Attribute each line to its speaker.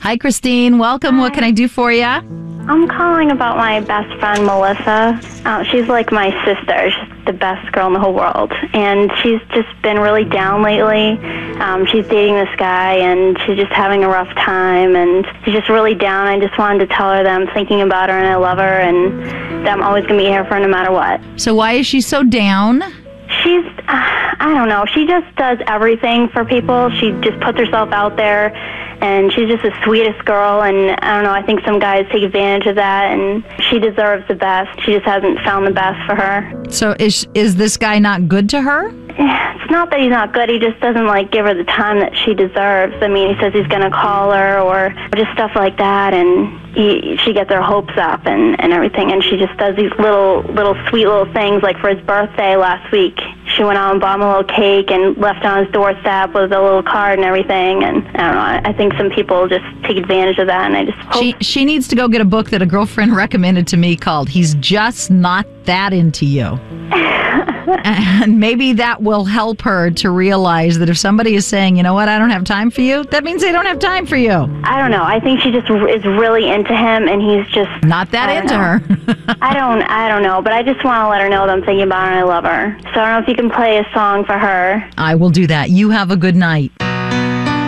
Speaker 1: Hi, Christine. Welcome. What can I do for you?
Speaker 2: I'm calling about my best friend, Melissa. She's like my sister. She's the best girl in the whole world. And she's just been really down lately. She's dating this guy, and she's just having a rough time, and she's just really down. I just wanted to tell her that I'm thinking about her, and I love her, and that I'm always going to be here for her no matter what.
Speaker 1: So why is she so down?
Speaker 2: She's, I don't know, she just does everything for people. She just puts herself out there, and she's just the sweetest girl, and I don't know, I think some guys take advantage of that, and she deserves the best. She just hasn't found the best for her.
Speaker 1: So is this guy not good to her?
Speaker 2: It's not that he's not good, he just doesn't, give her the time that she deserves. I mean, he says he's going to call her or just stuff like that, and she gets her hopes up and everything, and she just does these little sweet little things. Like for his birthday last week, she went out and bought him a little cake and left it on his doorstep with a little card and everything, and I don't know, I think some people just take advantage of that, and I just hope...
Speaker 1: She needs to go get a book that a girlfriend recommended to me called He's Just Not That Into You. And maybe that will help her to realize that if somebody is saying, you know what, I don't have time for you, that means they don't have time for you. I
Speaker 2: don't know. I think she just is really into him, and he's just...
Speaker 1: Not that into her.
Speaker 2: I don't know, but I just want to let her know that I'm thinking about her and I love her. So I don't know if you can play a song for her.
Speaker 1: I will do that. You have a good night.